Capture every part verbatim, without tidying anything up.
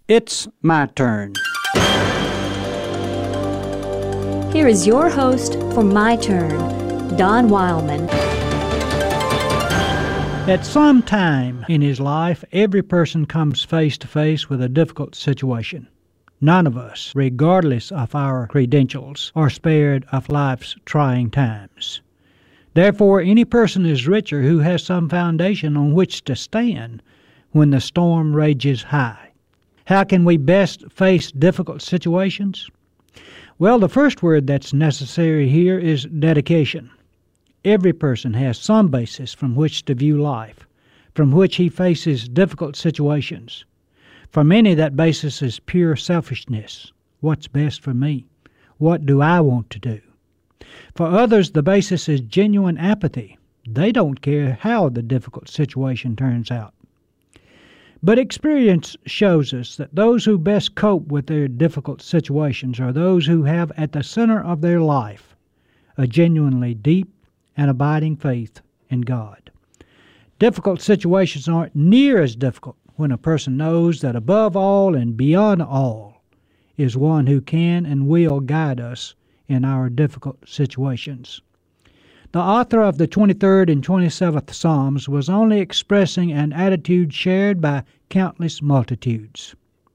It's my turn. Here is your host for My Turn, Don Wildman. At some time in his life, every person comes face to face with a difficult situation. None of us, regardless of our credentials, are spared of life's trying times. Therefore, any person is richer who has some foundation on which to stand when the storm rages high. How can we best face difficult situations? Well, the first word that's necessary here is dedication. Every person has some basis from which to view life, from which he faces difficult situations. For many, that basis is pure selfishness. What's best for me? What do I want to do? For others, the basis is genuine apathy. They don't care how the difficult situation turns out. But experience shows us that those who best cope with their difficult situations are those who have at the center of their life a genuinely deep and abiding faith in God. Difficult situations aren't near as difficult when a person knows that above all and beyond all is one who can and will guide us in our difficult situations. The author of the twenty-third and twenty-seventh Psalms was only expressing an attitude shared by countless multitudes.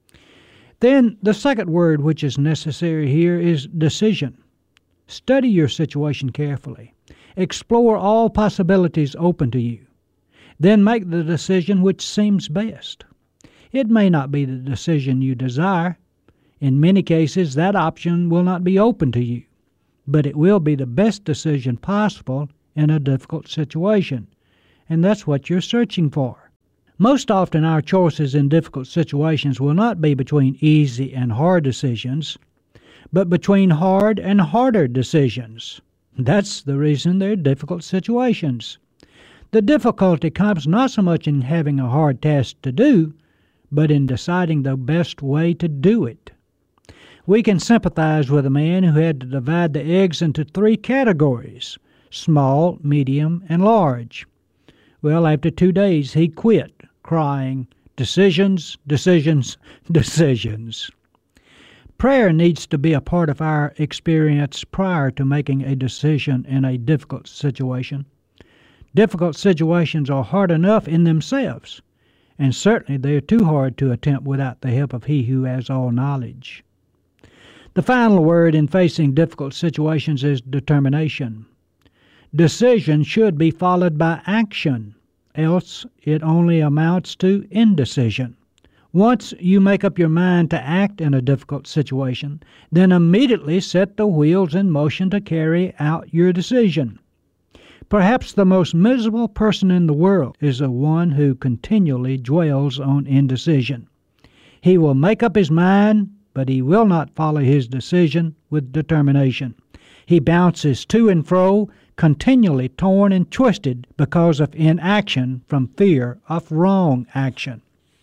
Then the second word which is necessary here is decision. Study your situation carefully. Explore all possibilities open to you. Then make the decision which seems best. It may not be the decision you desire. In many cases, that option will not be open to you, but it will be the best decision possible in a difficult situation, and that's what you're searching for. Most often, our choices in difficult situations will not be between easy and hard decisions, but between hard and harder decisions. That's the reason they're difficult situations. The difficulty comes not so much in having a hard task to do, but in deciding the best way to do it. We can sympathize with a man who had to divide the eggs into three categories: small, medium, and large. Well, after two days, he quit, crying, "Decisions, decisions, decisions." Prayer needs to be a part of our experience prior to making a decision in a difficult situation. Difficult situations are hard enough in themselves, and certainly they are too hard to attempt without the help of He who has all knowledge. The final word in facing difficult situations is determination. Decision should be followed by action, else it only amounts to indecision. Once you make up your mind to act in a difficult situation, then immediately set the wheels in motion to carry out your decision. Perhaps the most miserable person in the world is the one who continually dwells on indecision. He will make up his mind, but he will not follow his decision with determination. He bounces to and fro, continually torn and twisted because of inaction from fear of wrong action.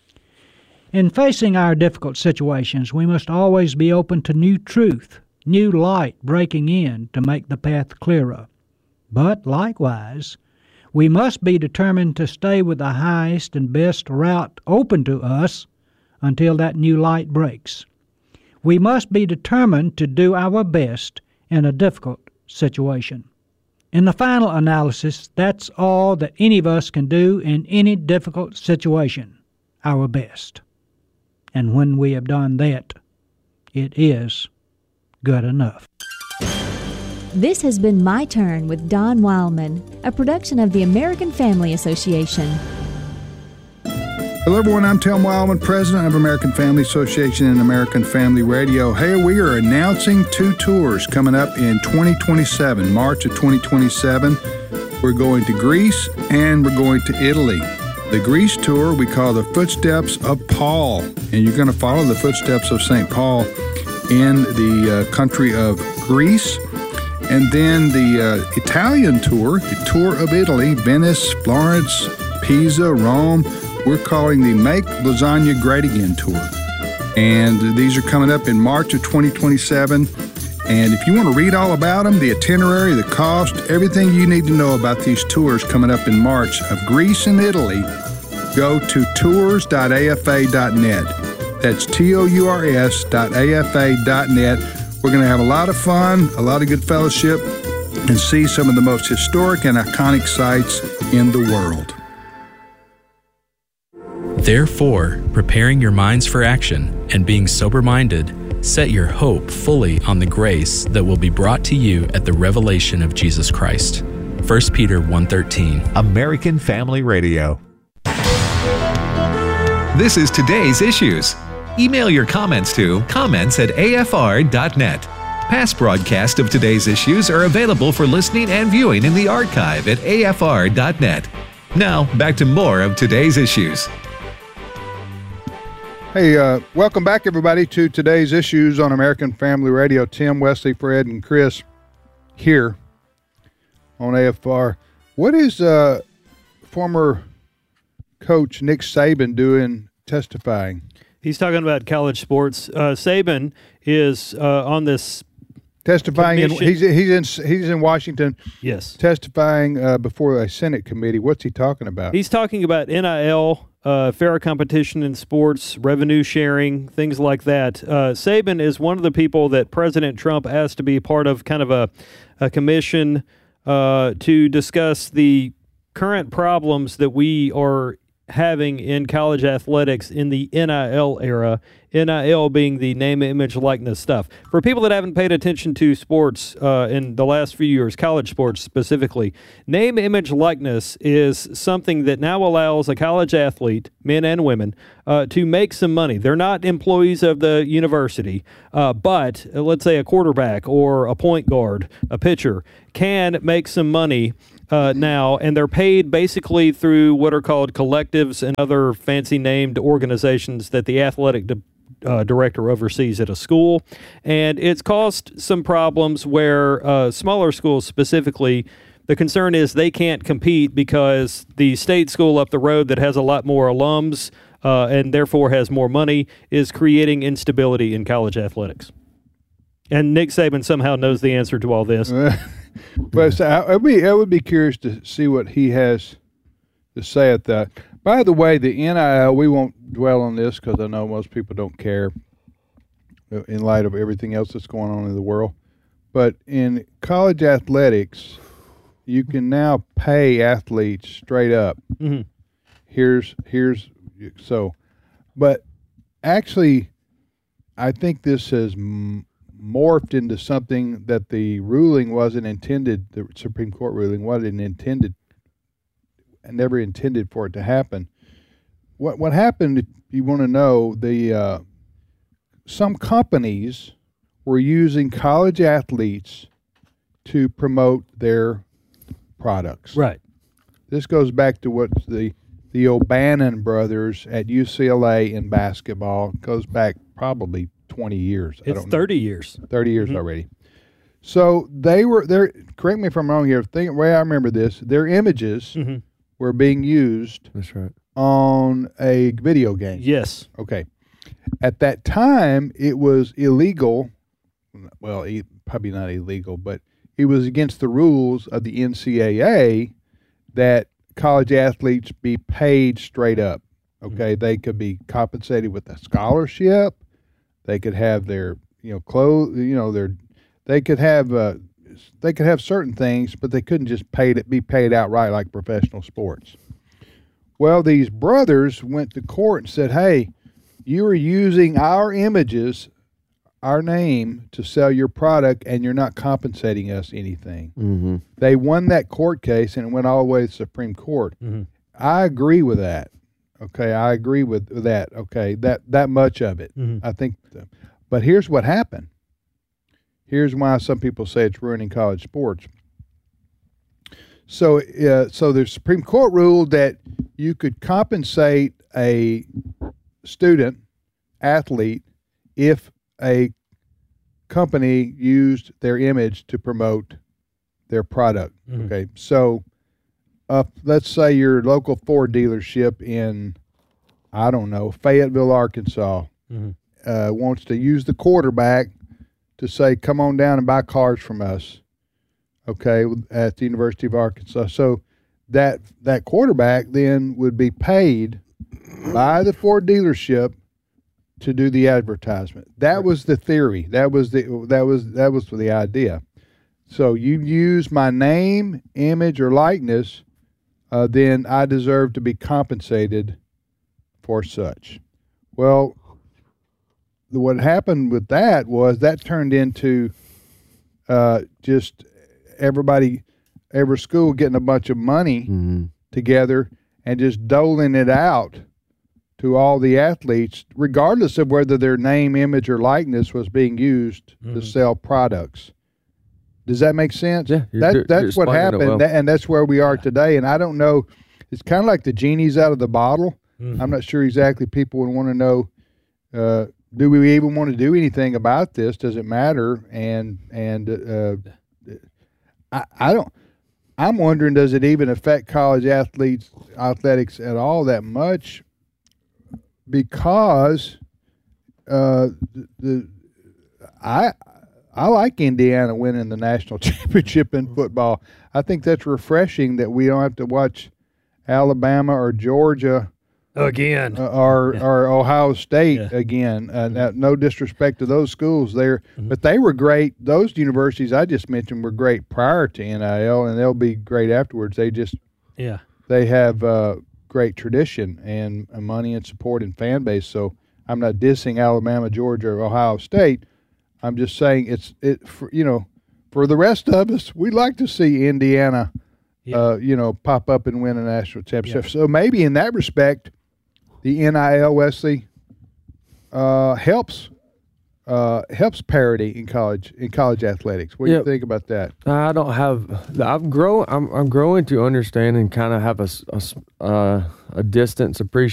In facing our difficult situations, we must always be open to new truth, new light breaking in to make the path clearer. But likewise, we must be determined to stay with the highest and best route open to us until that new light breaks. We must be determined to do our best in a difficult situation. In the final analysis, that's all that any of us can do in any difficult situation, our best. And when we have done that, it is good enough. This has been My Turn with Don Wildman, a production of the American Family Association. Hello, everyone. I'm Tim Wildman, president of American Family Association and American Family Radio. Hey, we are announcing two tours coming up in twenty twenty-seven, March of twenty twenty-seven. We're going to Greece and we're going to Italy. The Greece tour we call the Footsteps of Paul, and you're going to follow the footsteps of Saint Paul in the uh, country of Greece. And then the uh, Italian tour, the tour of Italy, Venice, Florence, Pisa, Rome. We're calling the Make Lasagna Great Again tour. And these are coming up in March of twenty twenty-seven. And if you want to read all about them, the itinerary, the cost, everything you need to know about these tours coming up in March of Greece and Italy, go to tours dot a f a dot net. That's T O U R S dot A F A dot net. We're going to have a lot of fun, a lot of good fellowship, and see some of the most historic and iconic sites in the world. Therefore, preparing your minds for action and being sober-minded, set your hope fully on the grace that will be brought to you at the revelation of Jesus Christ. First Peter one thirteen. American Family Radio. This is Today's Issues. Email your comments to comments at A F R dot net. Past broadcasts of Today's Issues are available for listening and viewing in the archive at A F R dot net. Now, back to more of Today's Issues. Hey, uh, welcome back, everybody, to Today's Issues on American Family Radio. Tim, Wesley, Fred, and Chris here on A F R. What is uh, former coach Nick Saban doing testifying? He's talking about college sports. Uh, Saban is uh, on this testifying. In, he's he's in he's in Washington. Yes, testifying uh, before a Senate committee. What's he talking about? He's talking about N I L, uh, fair competition in sports, revenue sharing, things like that. Uh, Saban is one of the people that President Trump asked to be part of kind of a, a commission uh, to discuss the current problems that we are having in college athletics in the N I L era, N I L being the name, image, likeness stuff. For people that haven't paid attention to sports uh, in the last few years, college sports specifically, name, image, likeness is something that now allows a college athlete, men and women, uh, to make some money. They're not employees of the university, uh, but uh, let's say a quarterback or a point guard, a pitcher, can make some money Uh, now, and they're paid basically through what are called collectives and other fancy named organizations that the athletic di- uh, director oversees at a school. And it's caused some problems where uh, smaller schools specifically, the concern is they can't compete because the state school up the road that has a lot more alums uh, and therefore has more money is creating instability in college athletics. And Nick Saban somehow knows the answer to all this. But so I, I'd be, I would be curious to see what he has to say at that. By the way, the N I L, we won't dwell on this because I know most people don't care in light of everything else that's going on in the world. But in college athletics, you can now pay athletes straight up. Mm-hmm. Here's here's so, but actually, I think this has m- morphed into something that the ruling wasn't intended. The Supreme Court ruling wasn't intended, and never intended for it to happen. What what happened? If you want to know, the uh, some companies were using college athletes to promote their products. Right. This goes back to what the the O'Bannon brothers at U C L A in basketball. It goes back probably twenty years. It's I don't thirty know. years. thirty years mm-hmm. already. So they were there. Correct me if I'm wrong here. The way I remember this, their images mm-hmm. were being used. That's right. On a video game. Yes. Okay. At that time, it was illegal. Well, probably not illegal, but it was against the rules of the N C double A that college athletes be paid straight up. Okay, mm-hmm. They could be compensated with a scholarship. They could have their, you know, clothes. You know, their. They could have. Uh, they could have certain things, but they couldn't just pay to be paid outright like professional sports. Well, these brothers went to court and said, "Hey, you are using our images, our name, to sell your product, and you're not compensating us anything." Mm-hmm. They won that court case, and it went all the way to the Supreme Court. Mm-hmm. I agree with that. Okay, I agree with that. Okay, that that much of it. Mm-hmm. I think. The, but here's what happened. Here's why some people say it's ruining college sports. So, uh, so the Supreme Court ruled that you could compensate a student athlete if a company used their image to promote their product. Mm-hmm. Okay, so uh, let's say your local Ford dealership in, I don't know, Fayetteville, Arkansas, mm-hmm. uh, wants to use the quarterback to say, "Come on down and buy cars from us." Okay, at the University of Arkansas. So that that quarterback then would be paid by the Ford dealership to do the advertisement. That was the theory. That was the that was that was the idea. So you use my name, image, or likeness, uh, then I deserve to be compensated for such. Well, what happened with that was that turned into uh, just everybody, every school getting a bunch of money mm-hmm. together and just doling it out to all the athletes, regardless of whether their name, image, or likeness was being used mm-hmm. to sell products. Does that make sense? Yeah, that, you're, that's you're what happened, well. that, and that's where we are today. And I don't know, it's kind of like the genie's out of the bottle. Mm-hmm. I'm not sure exactly. People would want to know, uh, do we even want to do anything about this? Does it matter? And and uh, I, I don't. I'm wondering, does it even affect college athletes athletics at all that much? Because uh, the, the I I like Indiana winning the national championship in football. I think that's refreshing that we don't have to watch Alabama or Georgia again, uh, or yeah. or Ohio State yeah. again. Uh, mm-hmm. No disrespect to those schools there, mm-hmm. but they were great. Those universities I just mentioned were great prior to N I L, and they'll be great afterwards. They just yeah they have uh, great tradition and, and money and support and fan base. So I'm not dissing Alabama, Georgia, or Ohio State. I'm just saying it's it for, you know, for the rest of us, we'd like to see Indiana, yeah. uh, you know, pop up and win a national championship. Yeah. So maybe in that respect, the N I L, Wesley, uh, helps uh, helps parity in college in college athletics. What do yeah. you think about that? I don't have. I'm growing. I'm I'm growing to understand and kind of have a a, uh, a distance appreciation